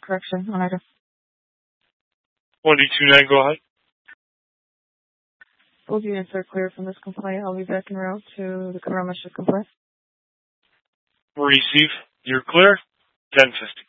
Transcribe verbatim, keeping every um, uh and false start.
correction on item. one D two nine, go ahead. Both units are clear from this complaint. I'll be back en route to the Karama complaint. Receive. You're clear. ten fifty.